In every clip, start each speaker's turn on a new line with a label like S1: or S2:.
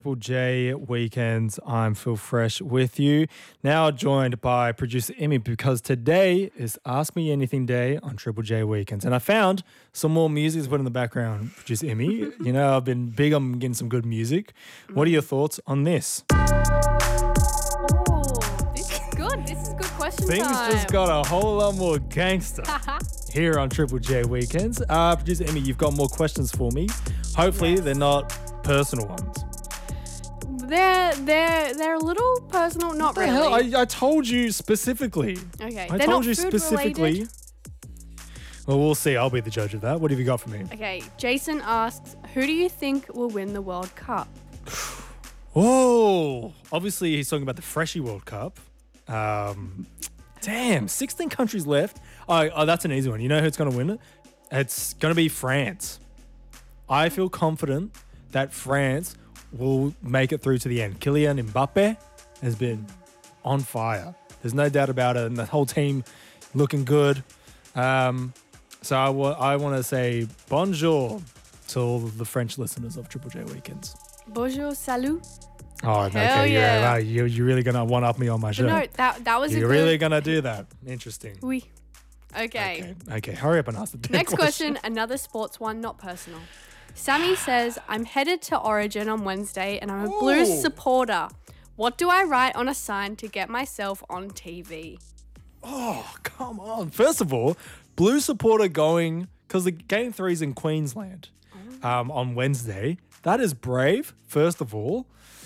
S1: Triple J Weekends. I'm Phil Fresh with you. Now joined by producer Emmy because today is Ask Me Anything Day on Triple J Weekends. And I found some more music to put in the background, producer Emmy. You know, I've been big on getting some good music. What are your thoughts on this?
S2: Oh, this is good. This is good question
S1: Things
S2: time.
S1: just got a whole lot more gangster here on Triple J Weekends. Producer Emmy, you've got more questions for me. Hopefully they're not personal ones.
S2: They're a little personal, not
S1: What the
S2: really.
S1: hell? I told you specifically.
S2: Okay,
S1: I
S2: they're
S1: told
S2: not
S1: you
S2: food
S1: specifically.
S2: related.
S1: Well, we'll see. I'll be the judge of that. What have you got for me?
S2: Okay, Jason asks, who do you think will win the World Cup?
S1: Oh, obviously he's talking about the Freshie World Cup. Damn, 16 countries left. Oh, that's an easy one. You know who's going to win it? It's going to be France. I feel confident that France will make it through to the end. Kylian Mbappe has been on fire. There's no doubt about it. And the whole team looking good. So I want to say bonjour to all of the French listeners of Triple J Weekends.
S2: Bonjour, salut.
S1: Oh,
S2: Hell
S1: okay.
S2: yeah.
S1: Wow, you're really going to one-up me on my show.
S2: No, that was
S1: You're
S2: a good...
S1: really going to do that. Interesting.
S2: Oui. Okay.
S1: Okay. Hurry up and ask the damn
S2: Next question, another sports one, not personal. Sammy says, I'm headed to Origin on Wednesday and I'm a Blues supporter. What do I write on a sign to get myself on TV?
S1: Oh, come on. First of all, Blue supporter going, because the game 3's in Queensland on Wednesday. That is brave, first of all.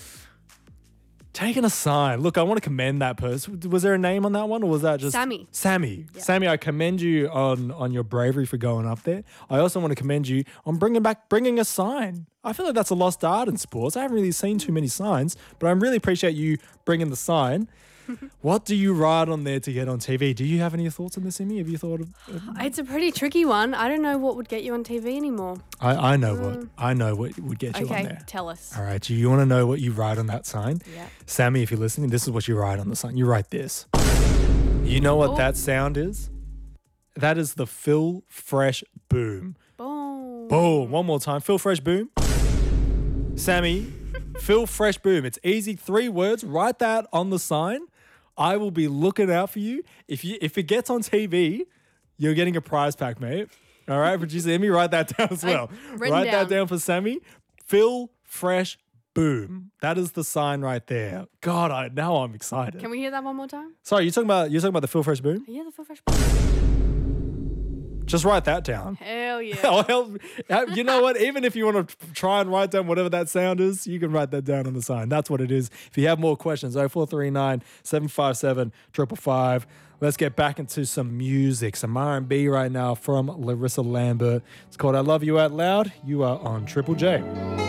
S1: Taking a sign. Look, I want to commend that person. Was there a name on that one or was that just...
S2: Sammy.
S1: Sammy.
S2: Yeah.
S1: Sammy, I commend you on your bravery for going up there. I also want to commend you on bringing a sign. I feel like that's a lost art in sports. I haven't really seen too many signs, but I really appreciate you bringing the sign. What do you write on there to get on TV? Do you have any thoughts on this, Emmy? Have you thought of...
S2: It's a pretty tricky one. I don't know what would get you on TV anymore.
S1: I know what would get you on
S2: Okay,
S1: there.
S2: tell us.
S1: All right, do you want to know what you write on that sign?
S2: Yeah.
S1: Sammy, if you're listening, this is what you write on the sign. You write this. You know what that sound is? That is the Phil Fresh boom.
S2: Boom.
S1: Boom. One more time. Phil Fresh boom. Sammy, Phil Fresh boom. It's easy. 3 words. Write that on the sign. I will be looking out for you. If it gets on TV, you're getting a prize pack, mate. All right, producer Emmy, write that down as well. Write that down for Sammy. Phil Fresh boom. That is the sign right there. God, now I'm excited.
S2: Can we hear that one more time?
S1: Sorry, you're talking about the Phil Fresh boom?
S2: Yeah, the Phil Fresh.
S1: Just write that down.
S2: Hell yeah.
S1: Oh, hell, you know what? Even if you want to try and write down whatever that sound is, you can write that down on the sign. That's what it is. If you have more questions, 0439 757 555. Let's get back into some music, some R&B right now from Larissa Lambert. It's called I Love You Out Loud. You are on Triple J.